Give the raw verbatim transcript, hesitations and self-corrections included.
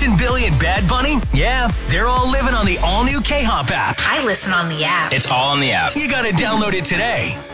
Listen Billy and Bad Bunny? Yeah, they're all living on the all-new K-Hop app. I listen on the app. It's all on the app. You gotta download it today.